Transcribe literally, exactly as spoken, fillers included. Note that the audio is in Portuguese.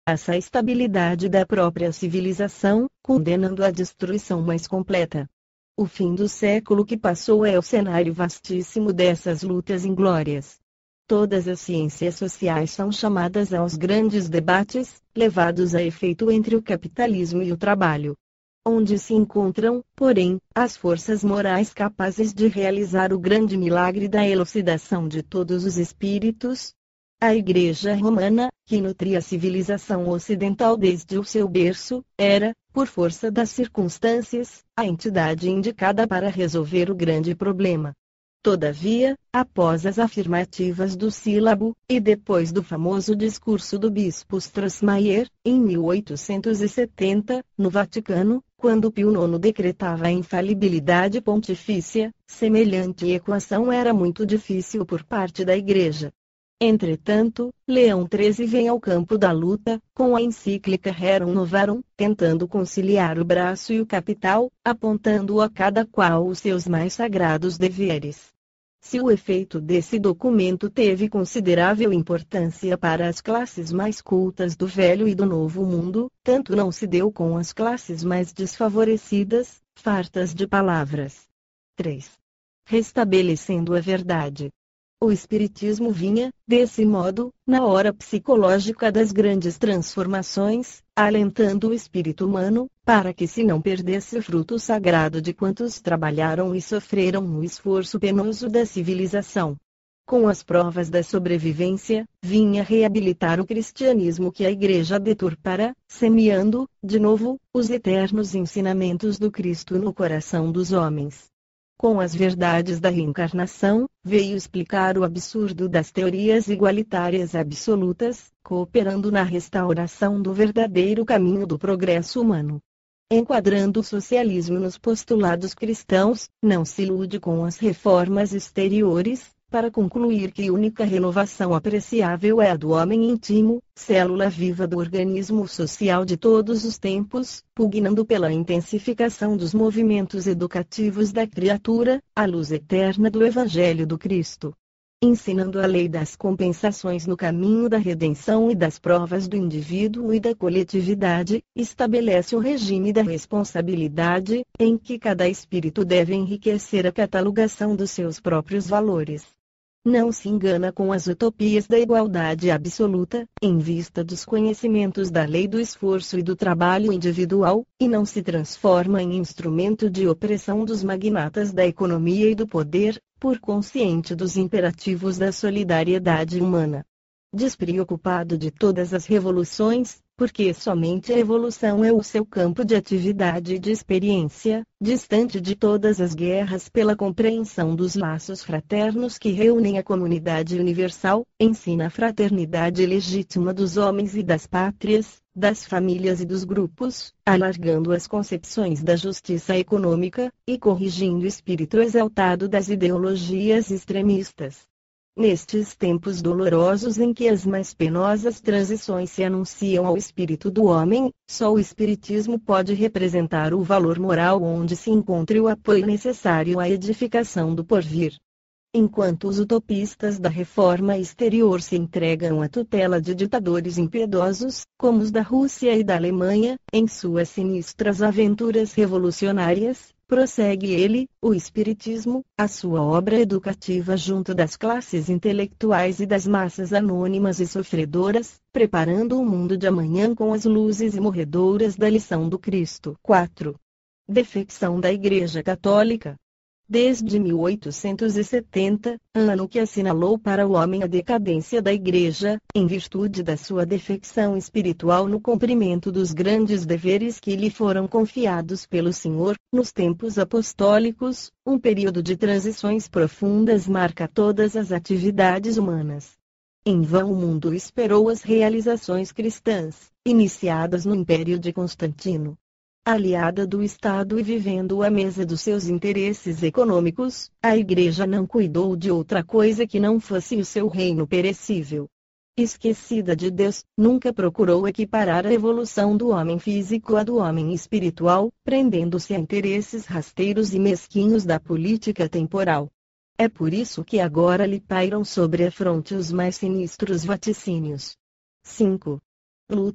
ameaça a estabilidade da própria civilização, condenando a destruição mais completa. O fim do século que passou é o cenário vastíssimo dessas lutas inglórias. Todas as ciências sociais são chamadas aos grandes debates, levados a efeito entre o capitalismo e o trabalho. Onde se encontram, porém, as forças morais capazes de realizar o grande milagre da elucidação de todos os espíritos? A Igreja Romana, que nutria a civilização ocidental desde o seu berço, era, por força das circunstâncias, a entidade indicada para resolver o grande problema. Todavia, após as afirmativas do sílabo, e depois do famoso discurso do bispo Strossmayer, em mil oitocentos e setenta, no Vaticano, quando Pio nono decretava a infalibilidade pontifícia, semelhante equação era muito difícil por parte da Igreja. Entretanto, Leão treze vem ao campo da luta, com a encíclica Rerum Novarum, tentando conciliar o braço e o capital, apontando a cada qual os seus mais sagrados deveres. Se o efeito desse documento teve considerável importância para as classes mais cultas do Velho e do Novo Mundo, tanto não se deu com as classes mais desfavorecidas, fartas de palavras. três. Restabelecendo a verdade. O Espiritismo vinha, desse modo, na hora psicológica das grandes transformações, alentando o espírito humano, para que se não perdesse o fruto sagrado de quantos trabalharam e sofreram no esforço penoso da civilização. Com as provas da sobrevivência, vinha reabilitar o cristianismo que a Igreja deturpara, semeando, de novo, os eternos ensinamentos do Cristo no coração dos homens. Com as verdades da reencarnação, veio explicar o absurdo das teorias igualitárias absolutas, cooperando na restauração do verdadeiro caminho do progresso humano. Enquadrando o socialismo nos postulados cristãos, não se ilude com as reformas exteriores, para concluir que a única renovação apreciável é a do homem íntimo, célula viva do organismo social de todos os tempos, pugnando pela intensificação dos movimentos educativos da criatura, à luz eterna do Evangelho do Cristo. Ensinando a lei das compensações no caminho da redenção e das provas do indivíduo e da coletividade, estabelece o regime da responsabilidade, em que cada espírito deve enriquecer a catalogação dos seus próprios valores. Não se engana com as utopias da igualdade absoluta, em vista dos conhecimentos da lei do esforço e do trabalho individual, e não se transforma em instrumento de opressão dos magnatas da economia e do poder, por consciente dos imperativos da solidariedade humana. Despreocupado de todas as revoluções, porque somente a evolução é o seu campo de atividade e de experiência, distante de todas as guerras pela compreensão dos laços fraternos que reúnem a comunidade universal, ensina a fraternidade legítima dos homens e das pátrias, das famílias e dos grupos, alargando as concepções da justiça econômica, e corrigindo o espírito exaltado das ideologias extremistas. Nestes tempos dolorosos em que as mais penosas transições se anunciam ao espírito do homem, só o Espiritismo pode representar o valor moral onde se encontre o apoio necessário à edificação do porvir. Enquanto os utopistas da reforma exterior se entregam à tutela de ditadores impiedosos, como os da Rússia e da Alemanha, em suas sinistras aventuras revolucionárias, prossegue ele, o Espiritismo, a sua obra educativa junto das classes intelectuais e das massas anônimas e sofredoras, preparando o mundo de amanhã com as luzes imorredoras da lição do Cristo. quatro. Defecção da Igreja Católica. Desde mil oitocentos e setenta, ano que assinalou para o homem a decadência da Igreja, em virtude da sua defecção espiritual no cumprimento dos grandes deveres que lhe foram confiados pelo Senhor, nos tempos apostólicos, um período de transições profundas marca todas as atividades humanas. Em vão o mundo esperou as realizações cristãs, iniciadas no Império de Constantino. Aliada do Estado e vivendo à mesa dos seus interesses econômicos, a Igreja não cuidou de outra coisa que não fosse o seu reino perecível. Esquecida de Deus, nunca procurou equiparar a evolução do homem físico à do homem espiritual, prendendo-se a interesses rasteiros e mesquinhos da política temporal. É por isso que agora lhe pairam sobre a fronte os mais sinistros vaticínios. cinco.